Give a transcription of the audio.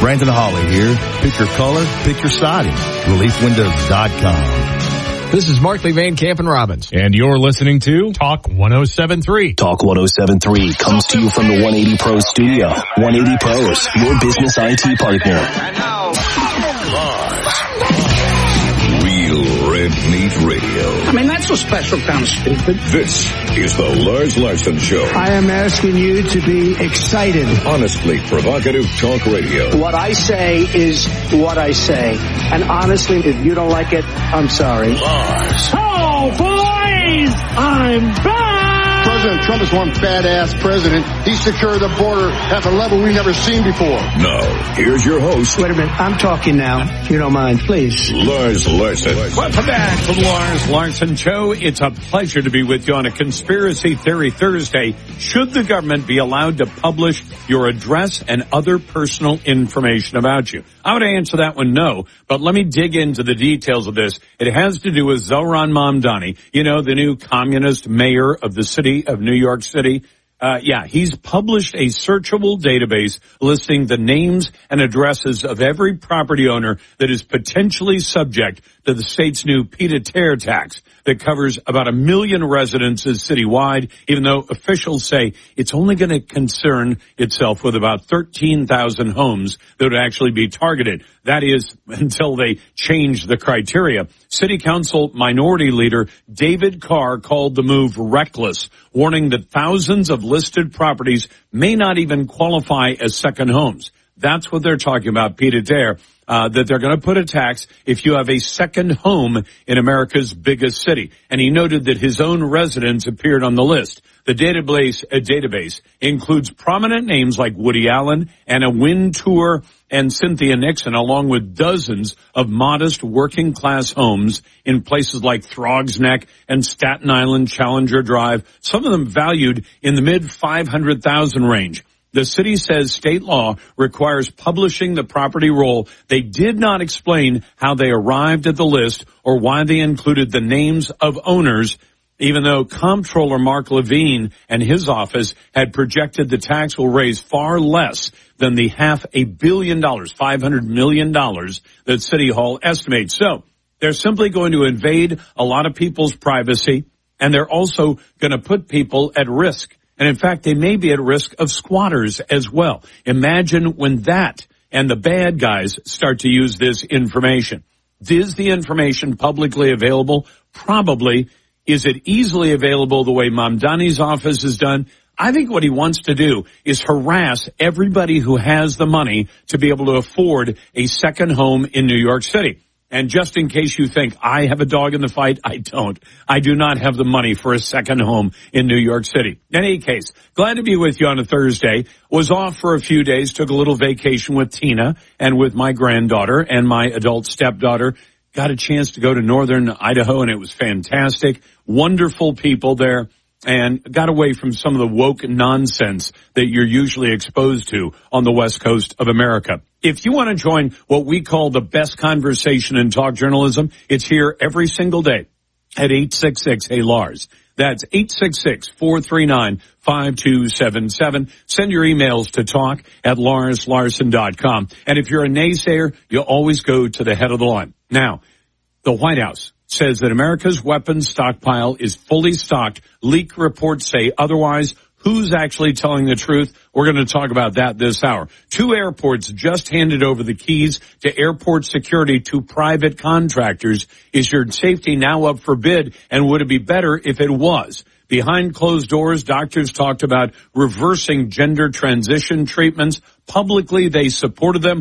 Brandon Hawley here. Pick your color, pick your siding. ReliefWindows.com. This is Markley, Van Camp, and Robbins. And you're listening to Talk 107.3. Talk 107.3 comes to you from the 180 Pros studio. 180 Pros, your business IT partner. And now, Real Red Meat Radio. I mean, that's a special kind of stupid. This is the Lars Larson Show. I am asking you to be excited. Honestly provocative talk radio. What I say is what I say. And honestly, if you don't like it, I'm sorry. Lars. Oh, boys! I'm back! President Trump is one badass president. He secured the border at a level we've never seen before. Now, here's your host. Wait a minute. I'm talking now. If you don't mind, please. Lars Larson. Welcome back to the Lars Larson Show. It's a pleasure to be with you on a Conspiracy Theory Thursday. Should the government be allowed to publish your address and other personal information about you? I would answer that one no, but let me dig into the details of this. It has to do with Zohran Mamdani, you know, the new communist mayor of the city of New York City. He's published a searchable database listing the names and addresses of every property owner that is potentially subject to the state's new pied-à-terre tax that covers about 1 million residences citywide, even though officials say it's only going to concern itself with about 13,000 homes that would actually be targeted. That is until they change the criteria. City Council Minority Leader David Carr called the move reckless, warning that thousands of listed properties may not even qualify as second homes. That's what they're talking about, pied-à-terre. That they're going to put a tax if you have a second home in America's biggest city. And he noted that his own residence appeared on the list. The database includes prominent names like Woody Allen, Anna Wintour, and Cynthia Nixon, along with dozens of modest working-class homes in places like Throgs Neck and Staten Island Challenger Drive, some of them valued in the mid-500,000 range. The city says state law requires publishing the property roll. They did not explain how they arrived at the list or why they included the names of owners, even though Comptroller Mark Levine and his office had projected the tax will raise far less than the $500 million, $500 million that City Hall estimates. So they're simply going to invade a lot of people's privacy, and they're also going to put people at risk. And in fact, they may be at risk of squatters as well. Imagine when that and the bad guys start to use this information. Is the information publicly available? Probably. Is it easily available the way Mamdani's office has done? I think what he wants to do is harass everybody who has the money to be able to afford a second home in New York City. And just in case you think I have a dog in the fight, I don't. I do not have the money for a second home in New York City. In any case, glad to be with you on a Thursday. Was off for a few days, took a little vacation with Tina and with my granddaughter and my adult stepdaughter. Got a chance to go to northern Idaho, and it was fantastic. Wonderful people there. And got away from some of the woke nonsense that you're usually exposed to on the West Coast of America. If you want to join what we call the best conversation in talk journalism, it's here every single day at 866-HEY-LARS. That's 866-439-5277. Send your emails to talk@LarsLarson.com. And if you're a naysayer, you always go to the head of the line. Now, the White House says that America's weapons stockpile is fully stocked. Leak reports say otherwise. Who's actually telling the truth? We're going to talk about that this hour. 2 airports just handed over the keys to airport security to private contractors. Is your safety now up for bid? And would it be better if it was? Behind closed doors, doctors talked about reversing gender transition treatments. Publicly, they supported them.